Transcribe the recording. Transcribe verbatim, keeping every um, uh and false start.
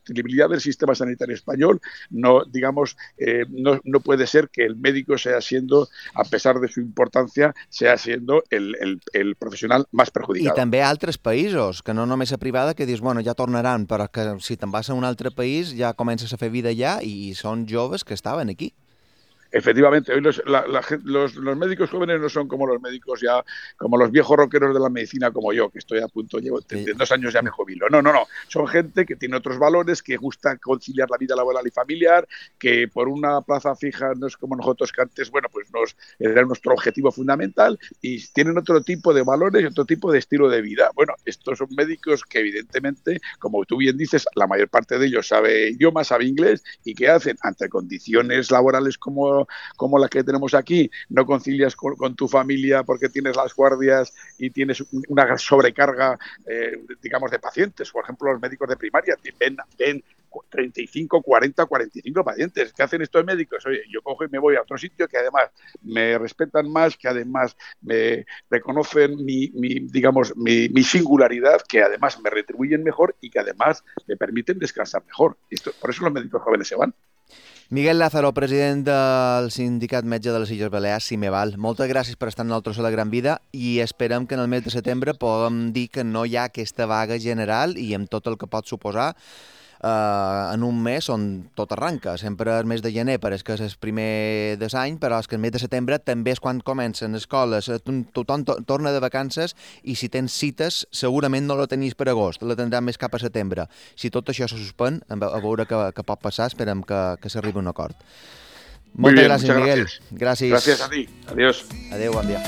sostenibilidad del sistema sanitario español, no, digamos, eh, no, no puede ser que el médico sea siendo, a pesar de su importancia, sea siendo el, el, el profesional más perjudicado. I també altres països, que no només a privada, que dius, bueno, ja tornaran, però que si te'n vas a un altre país ja comences a fer vida allà i són joves que estaven aquí. Efectivamente, hoy los, la, la, los, los médicos jóvenes no son como los médicos ya, como los viejos rockeros de la medicina como yo, que estoy a punto, llevo en dos años ya me jubilo. No, no, no. Son gente que tiene otros valores, que gusta conciliar la vida laboral y familiar, que por una plaza fija no es como nosotros que antes, bueno, pues nos era nuestro objetivo fundamental y tienen otro tipo de valores y otro tipo de estilo de vida. Bueno, estos son médicos que evidentemente, como tú bien dices, la mayor parte de ellos sabe idiomas, sabe inglés y ¿qué hacen? Ante condiciones laborales como como la que tenemos aquí, no concilias con, con tu familia porque tienes las guardias y tienes una sobrecarga, eh, digamos, de pacientes. Por ejemplo, los médicos de primaria ven, ven treinta y cinco, cuarenta, cuarenta y cinco pacientes. ¿Qué hacen estos médicos? Oye, yo cojo y me voy a otro sitio que además me respetan más, que además me reconocen mi, mi digamos, mi, mi singularidad, que además me retribuyen mejor y que además me permiten descansar mejor. Esto, por eso los médicos jóvenes se van. Miguel Lázaro, president del Sindicat Metge de les Illes Balears, Cimeval, moltes gràcies per estar en el Tros de la Gran Vida i esperem que en el mes de setembre puguem dir que no hi ha aquesta vaga general i amb tot el que pot suposar eh, en un mes on tot arranca. Sempre el mes de gener pareix que és el primer de l'any, però és que el mes de setembre també és quan comencen escoles, tothom to torna de vacances i si tens cites segurament no la tenis per agost, la tindrà més cap a setembre. Si tot això se suspèn, a veure què, què pot passar, esperem que, que s'arribi a un acord. Moltes bien, gràcies, Miguel. Gracias. Gracias. Gracias a ti. Adiós. Adéu, bon dia.